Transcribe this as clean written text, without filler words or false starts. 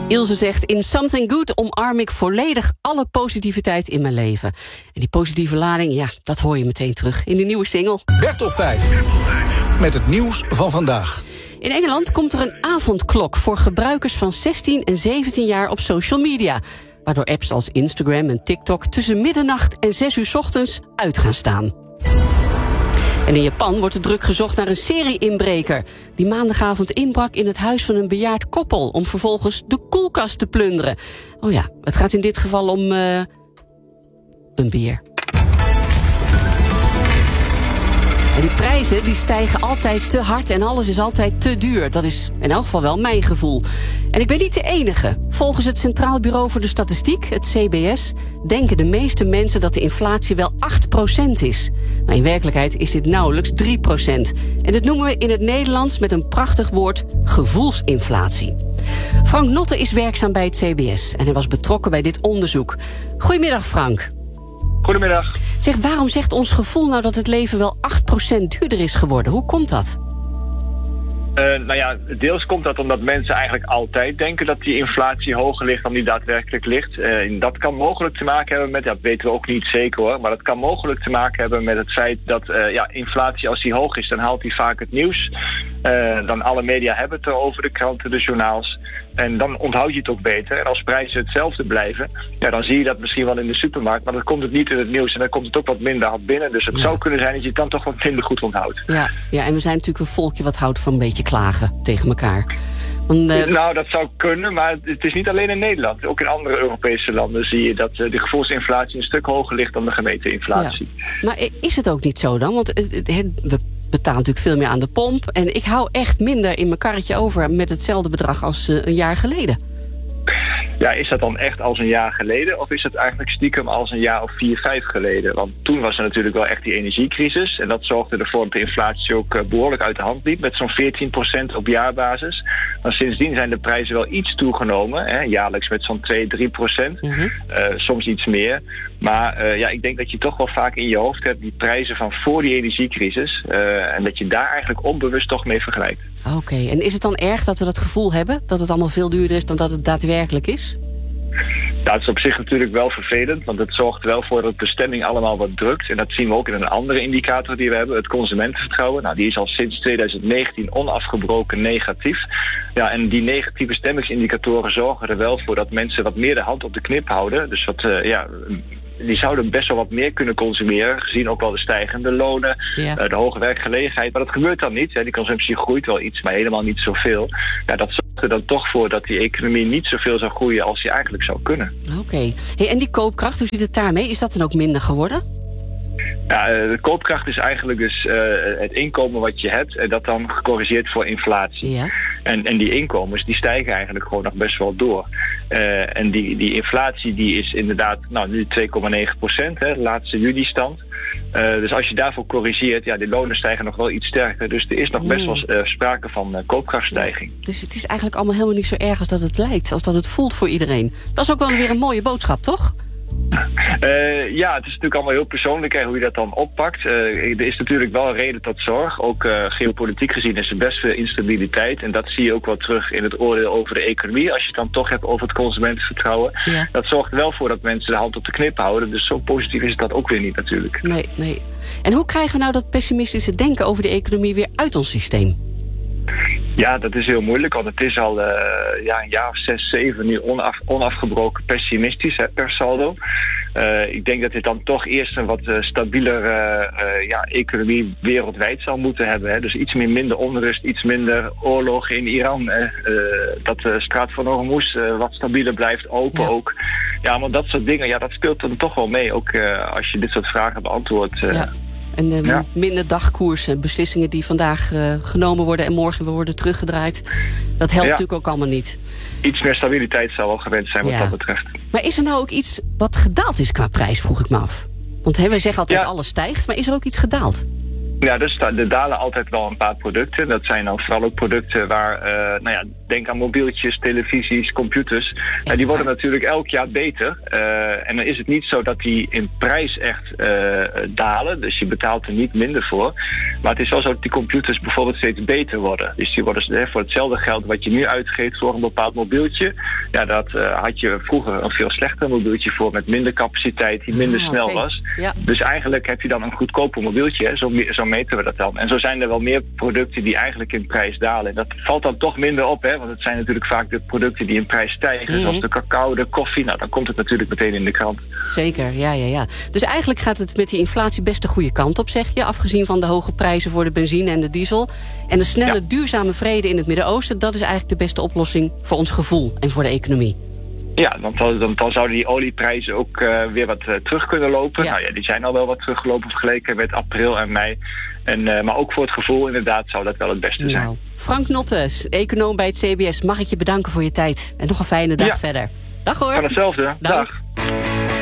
Ilse zegt, in Something Good omarm ik volledig alle positiviteit in mijn leven. En die positieve lading, ja, dat hoor je meteen terug in de nieuwe single. Bert op 5. Met het nieuws van vandaag. In Engeland komt er een avondklok voor gebruikers van 16 en 17 jaar op social media, waardoor apps als Instagram en TikTok tussen middernacht en 6 uur 's ochtends uit gaan staan. En in Japan wordt er druk gezocht naar een serie-inbreker die maandagavond inbrak in het huis van een bejaard koppel om vervolgens de koelkast te plunderen. Oh ja, het gaat in dit geval om een beer. En die prijzen die stijgen altijd te hard en alles is altijd te duur. Dat is in elk geval wel mijn gevoel. En ik ben niet de enige. Volgens het Centraal Bureau voor de Statistiek, het CBS, denken de meeste mensen dat de inflatie wel 8% is. Maar in werkelijkheid is dit nauwelijks 3%. En dat noemen we in het Nederlands met een prachtig woord gevoelsinflatie. Frank Notte is werkzaam bij het CBS en hij was betrokken bij dit onderzoek. Goedemiddag, Frank. Goedemiddag. Zeg, waarom zegt ons gevoel nou dat het leven wel 8% duurder is geworden? Hoe komt dat? Deels komt dat omdat mensen eigenlijk altijd denken dat die inflatie hoger ligt dan die daadwerkelijk ligt. Dat kan mogelijk te maken hebben met, dat weten we ook niet zeker hoor, maar dat kan mogelijk te maken hebben met het feit dat inflatie, als die hoog is, dan haalt die vaak het nieuws. Dan alle media hebben het erover, de kranten, de journaals. En dan onthoud je het ook beter. En als prijzen hetzelfde blijven, dan zie je dat misschien wel in de supermarkt, maar dan komt het niet in het nieuws en dan komt het ook wat minder hard binnen. Dus het zou kunnen zijn dat je het dan toch wat minder goed onthoudt. Ja, en we zijn natuurlijk een volkje wat houdt van een beetje klagen tegen elkaar. Nou, dat zou kunnen, maar het is niet alleen in Nederland. Ook in andere Europese landen zie je dat de gevoelsinflatie een stuk hoger ligt dan de gemeten inflatie. Ja. Maar is het ook niet zo dan? Want we betalen natuurlijk veel meer aan de pomp. En ik hou echt minder in mijn karretje over met hetzelfde bedrag als een jaar geleden. Ja, is dat dan echt als een jaar geleden? Of is het eigenlijk stiekem als een jaar of 4, 5 geleden? Want toen was er natuurlijk wel echt die energiecrisis. En dat zorgde ervoor dat de inflatie ook behoorlijk uit de hand liep. Met zo'n 14% op jaarbasis. Maar sindsdien zijn de prijzen wel iets toegenomen. Jaarlijks met zo'n 2-3%. Soms iets meer. Maar ik denk dat je toch wel vaak in je hoofd hebt die prijzen van voor die energiecrisis. En dat je daar eigenlijk onbewust toch mee vergelijkt. Oké, en is het dan erg dat we dat gevoel hebben? Dat het allemaal veel duurder is dan dat het daadwerkelijk is? Ja, het is op zich natuurlijk wel vervelend, want het zorgt wel voor dat de stemming allemaal wat drukt. En dat zien we ook in een andere indicator die we hebben, het consumentenvertrouwen. Nou, die is al sinds 2019 onafgebroken negatief. Ja, en die negatieve stemmingsindicatoren zorgen er wel voor dat mensen wat meer de hand op de knip houden. Dus die zouden best wel wat meer kunnen consumeren, gezien ook wel de stijgende lonen, de hoge werkgelegenheid. Maar dat gebeurt dan niet. Die consumptie groeit wel iets, maar helemaal niet zoveel. Ja, dat zorgt er dan toch voor dat die economie niet zoveel zou groeien als die eigenlijk zou kunnen. Oké. Hey, en die koopkracht, hoe zit het daarmee? Is dat dan ook minder geworden? Ja, de koopkracht is eigenlijk dus het inkomen wat je hebt en dat dan gecorrigeerd voor inflatie. Ja. En die inkomens die stijgen eigenlijk gewoon nog best wel door. En die inflatie die is inderdaad nu 2,9%, de laatste juli-stand. Dus als je daarvoor corrigeert, die lonen stijgen nog wel iets sterker. Dus er is nog best wel sprake van koopkrachtstijging. Ja, dus het is eigenlijk allemaal helemaal niet zo erg als dat het lijkt, als dat het voelt voor iedereen. Dat is ook wel weer een mooie boodschap, toch? Het is natuurlijk allemaal heel persoonlijk hoe je dat dan oppakt. Er is natuurlijk wel een reden tot zorg. Ook geopolitiek gezien is er best veel instabiliteit. En dat zie je ook wel terug in het oordeel over de economie. Als je het dan toch hebt over het consumentenvertrouwen. Ja. Dat zorgt wel voor dat mensen de hand op de knip houden. Dus zo positief is dat ook weer niet natuurlijk. Nee. En hoe krijgen we nou dat pessimistische denken over de economie weer uit ons systeem? Ja, dat is heel moeilijk, want het is al een jaar of 6, 7 nu onafgebroken pessimistisch per saldo. Ik denk dat dit dan toch eerst een wat stabieler economie wereldwijd zal moeten hebben. Dus iets minder onrust, iets minder oorlog in Iran. Dat de straat van Hormuz wat stabieler blijft, open ook. Ja, maar dat soort dingen, dat speelt dan toch wel mee. Ook als je dit soort vragen beantwoordt. En minder dagkoersen, beslissingen die vandaag genomen worden en morgen weer worden teruggedraaid. Dat helpt natuurlijk ook allemaal niet. Iets meer stabiliteit zou wel gewend zijn wat dat betreft. Maar is er nou ook iets wat gedaald is qua prijs, vroeg ik me af? Want wij zeggen altijd alles stijgt, maar is er ook iets gedaald? Ja, dus er dalen altijd wel een paar producten. Dat zijn dan vooral ook producten waar Denk aan mobieltjes, televisies, computers. Die worden natuurlijk elk jaar beter. En dan is het niet zo dat die in prijs echt dalen. Dus je betaalt er niet minder voor. Maar het is wel zo dat die computers bijvoorbeeld steeds beter worden. Dus die worden voor hetzelfde geld wat je nu uitgeeft voor een bepaald mobieltje. Ja, dat had je vroeger een veel slechter mobieltje voor met minder capaciteit, die minder snel was. Ja. Dus eigenlijk heb je dan een goedkoper mobieltje. Hè? Zo meten we dat dan. En zo zijn er wel meer producten die eigenlijk in prijs dalen. En dat valt dan toch minder op, hè? Want het zijn natuurlijk vaak de producten die in prijs stijgen. Zoals de cacao, de koffie. Nou, dan komt het natuurlijk meteen in de krant. Zeker, ja. Dus eigenlijk gaat het met die inflatie best de goede kant op, zeg je. Afgezien van de hoge prijzen voor de benzine en de diesel. En de snelle, duurzame vrede in het Midden-Oosten, dat is eigenlijk de beste oplossing voor ons gevoel en voor de economie. Ja, dan zouden die olieprijzen ook weer wat terug kunnen lopen. Ja. Nou ja, die zijn al wel wat teruggelopen vergeleken met april en mei. Maar ook voor het gevoel inderdaad zou dat wel het beste zijn. Frank Nottes, econoom bij het CBS. Mag ik je bedanken voor je tijd. En nog een fijne dag verder. Dag hoor. Van hetzelfde. Dag.